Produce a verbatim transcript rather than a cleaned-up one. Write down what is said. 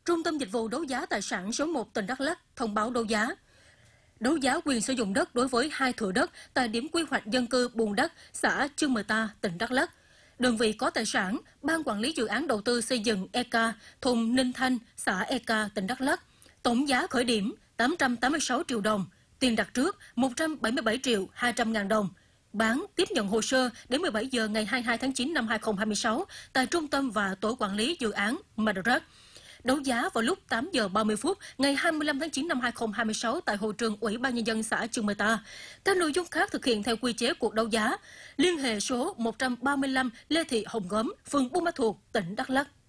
Trung tâm Dịch vụ Đấu giá Tài sản số một tỉnh Đắk Lắk thông báo đấu giá. Đấu giá quyền sử dụng đất đối với hai thửa đất tại điểm quy hoạch dân cư Buôn Đất, xã Chư Mờ Ta, tỉnh Đắk Lắk. Đơn vị có tài sản, Ban Quản lý Dự án Đầu tư Xây dựng e ca, thôn Ninh Thanh, xã e ca, tỉnh Đắk Lắk. Tổng giá khởi điểm tám trăm tám mươi sáu triệu đồng, tiền đặt trước một trăm bảy mươi bảy triệu hai trăm ngàn đồng. Bán tiếp nhận hồ sơ đến mười bảy giờ ngày hai mươi hai tháng chín năm hai nghìn không trăm hai mươi sáu tại Trung tâm và Tổ quản lý Dự án Madrak. Đấu giá vào lúc tám giờ ba mươi phút ngày hai mươi lăm tháng chín năm hai nghìn không trăm hai mươi sáu tại hội trường Ủy ban Nhân dân xã Chư Mờ Ta. Các nội dung khác thực hiện theo quy chế cuộc đấu giá. Liên hệ số một trăm ba mươi lăm Lê Thị Hồng Gốm, phường Buôn Ma Thuột, tỉnh Đắk Lắk.